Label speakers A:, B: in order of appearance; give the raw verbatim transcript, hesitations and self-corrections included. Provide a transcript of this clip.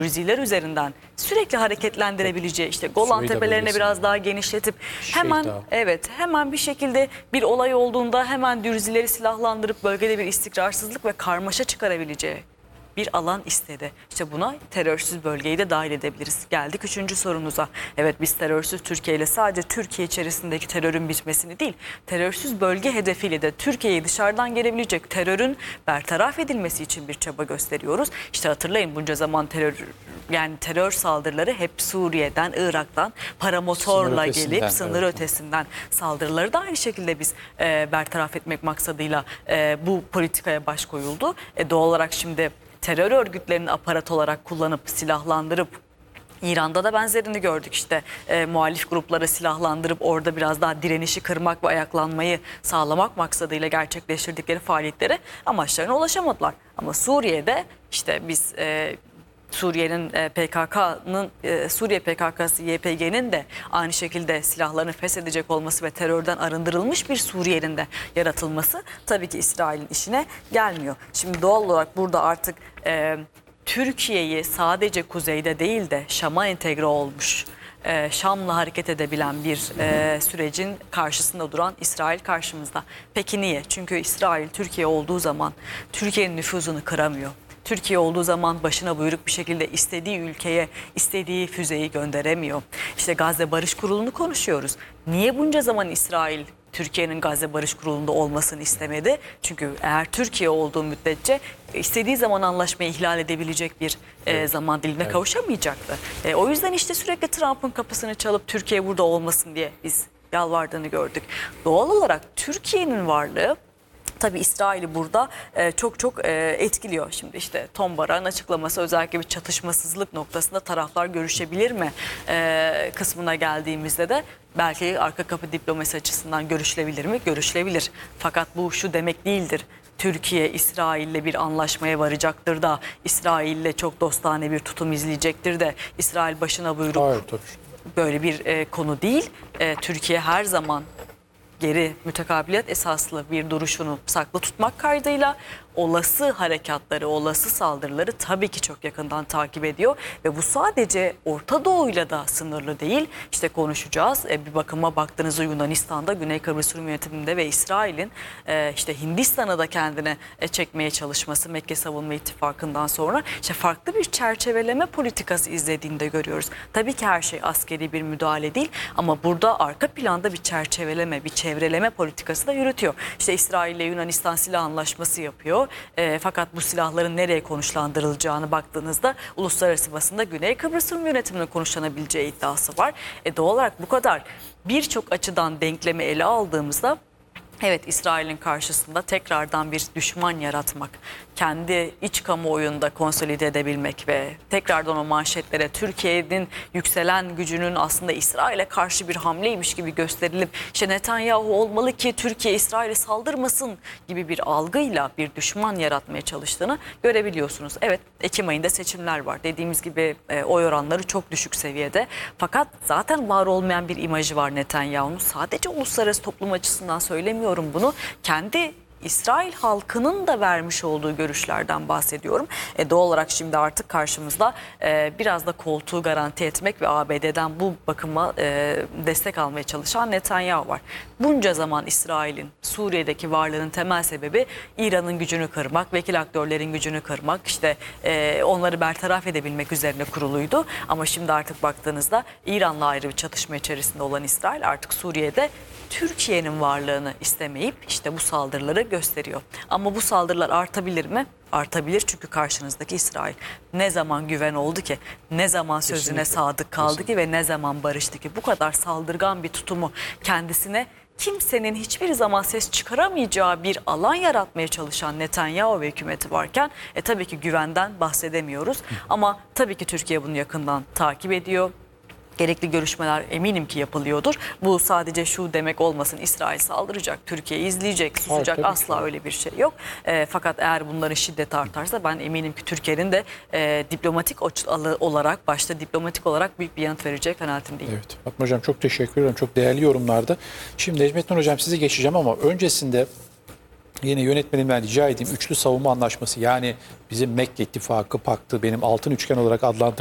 A: mevziler üzerinden sürekli hareketlendirebileceği, işte Golan
B: Süveyda
A: tepelerini
B: bölgesi.
A: biraz daha genişletip hemen
B: Şeyda.
A: evet hemen bir şekilde bir olay olduğunda hemen Dürzileri silahlandırıp bölgede bir istikrarsızlık ve karmaşa çıkarabileceği bir alan istedi. İşte buna terörsüz bölgeyi de dahil edebiliriz. Geldik üçüncü sorunuza. Evet, biz terörsüz Türkiye ile sadece Türkiye içerisindeki terörün bitmesini değil, terörsüz bölge hedefiyle de Türkiye'yi dışarıdan gelebilecek terörün bertaraf edilmesi için bir çaba gösteriyoruz. İşte hatırlayın, bunca zaman terör yani terör saldırıları hep Suriye'den, Irak'tan paramotorla
B: Sınır
A: gelip
B: ötesinden,
A: sınır
B: evet.
A: ötesinden saldırıları da aynı şekilde biz e, bertaraf etmek maksadıyla e, bu politikaya baş koyuldu. E, doğal olarak şimdi terör örgütlerini aparat olarak kullanıp silahlandırıp, İran'da da benzerini gördük, işte e, muhalif grupları silahlandırıp orada biraz daha direnişi kırmak ve ayaklanmayı sağlamak maksadıyla gerçekleştirdikleri faaliyetlere amaçlarına ulaşamadılar. Ama Suriye'de işte biz e, Suriye'nin e, P K K'nın e, Suriye P K K'sı Y P G'nin de aynı şekilde silahlarını feshedecek olması ve terörden arındırılmış bir Suriye'nin de yaratılması tabii ki İsrail'in işine gelmiyor. Şimdi doğal olarak burada artık e, Türkiye'yi sadece kuzeyde değil de Şam'a entegre olmuş, e, Şam'la hareket edebilen bir e, sürecin karşısında duran İsrail karşımızda. Peki niye? Çünkü İsrail Türkiye olduğu zaman Türkiye'nin nüfuzunu kıramıyor. Türkiye olduğu zaman başına buyruk bir şekilde istediği ülkeye istediği füzeyi gönderemiyor. İşte Gazze Barış Kurulu'nu konuşuyoruz. Niye bunca zaman İsrail Türkiye'nin Gazze Barış Kurulu'nda olmasını istemedi? Çünkü eğer Türkiye olduğu müddetçe istediği zaman anlaşmayı ihlal edebilecek bir evet. e, zaman dilimine evet. kavuşamayacaktı. E, o yüzden işte sürekli Trump'ın kapısını çalıp Türkiye burada olmasın diye biz yalvardığını gördük. Doğal olarak Türkiye'nin varlığı tabii İsrail'i burada e, çok çok e, etkiliyor. Şimdi işte Tom Barak'ın açıklaması, özellikle bir çatışmasızlık noktasında taraflar görüşebilir mi e, kısmına geldiğimizde de belki arka kapı diplomasi açısından görüşülebilir mi? Görüşülebilir. Fakat bu şu demek değildir: Türkiye İsrail'le bir anlaşmaya varacaktır da, İsrail'le çok dostane bir tutum izleyecektir de, İsrail başına buyruk.
B: Hayır, tabii.
A: Böyle bir e, konu değil. E, Türkiye her zaman geri mütekabiliyet esaslı bir duruşunu saklı tutmak kaydıyla olası harekatları, olası saldırıları tabii ki çok yakından takip ediyor. Ve bu sadece Orta Doğu'yla da sınırlı değil. İşte konuşacağız. E, bir bakıma baktığınızda Yunanistan'da, Güney Kıbrıs Rum yönetiminde ve İsrail'in e, işte Hindistan'ı da kendine e, çekmeye çalışması, Mekke Savunma İttifakı'ndan sonra işte farklı bir çerçeveleme politikası izlediğini de görüyoruz. Tabii ki her şey askeri bir müdahale değil, ama burada arka planda bir çerçeveleme, bir çevreleme politikası da yürütüyor. İşte İsrail ile Yunanistan silah anlaşması yapıyor. E, fakat bu silahların nereye konuşlandırılacağını baktığınızda uluslararası basında Güney Kıbrıs Rum yönetiminin konuşlanabileceği iddiası var. E, doğal olarak bu kadar birçok açıdan denklemi ele aldığımızda evet, İsrail'in karşısında tekrardan bir düşman yaratmak, kendi iç kamuoyunda konsolide edebilmek ve tekrardan o manşetlere Türkiye'nin yükselen gücünün aslında İsrail'e karşı bir hamleymiş gibi gösterilip işte Netanyahu olmalı ki Türkiye İsrail'e saldırmasın gibi bir algıyla bir düşman yaratmaya çalıştığını görebiliyorsunuz. Evet, Ekim ayında seçimler var. Dediğimiz gibi e, oy oranları çok düşük seviyede. Fakat zaten var olmayan bir imajı var Netanyahu'nun. Sadece uluslararası toplum açısından söylemiyorum bunu. Kendi İsrail halkının da vermiş olduğu görüşlerden bahsediyorum. E, doğal olarak şimdi artık karşımızda e, biraz da koltuğu garanti etmek ve A B D'den bu bakıma e, destek almaya çalışan Netanyahu var. Bunca zaman İsrail'in Suriye'deki varlığının temel sebebi İran'ın gücünü kırmak, vekil aktörlerin gücünü kırmak, işte e, onları bertaraf edebilmek üzerine kuruluydu. Ama şimdi artık baktığınızda İran'la ayrı bir çatışma içerisinde olan İsrail artık Suriye'de Türkiye'nin varlığını istemeyip işte bu saldırıları gösteriyor. Ama bu saldırılar artabilir mi? Artabilir, çünkü karşınızdaki İsrail. Ne zaman güven oldu ki, ne zaman sözüne
B: Kesinlikle.
A: sadık kaldı
B: Kesinlikle.
A: ki ve ne zaman barıştı ki? Bu kadar saldırgan bir tutumu kendisine kimsenin hiçbir zaman ses çıkaramayacağı bir alan yaratmaya çalışan Netanyahu ve hükümeti varken e, tabii ki güvenden bahsedemiyoruz. Ama tabii ki Türkiye bunu yakından takip ediyor. Gerekli görüşmeler eminim ki yapılıyordur. Bu sadece şu demek olmasın: İsrail saldıracak, Türkiye izleyecek, susacak.
B: Hayır,
A: asla
B: ki.
A: öyle bir şey yok. E, fakat eğer bunların şiddeti artarsa ben eminim ki Türkiye'nin de e, diplomatik olarak, başta diplomatik olarak büyük bir yanıt verecek kanaatindeyim.
B: Evet, Fatma Hocam çok teşekkür ederim. Çok değerli yorumlardı. Şimdi Necmettin Hocam sizi geçeceğim ama öncesinde yine yönetmenimden rica edeyim üçlü savunma anlaşması yani bizim Mekke İttifakı paktı benim altın üçgen olarak adlandırdığım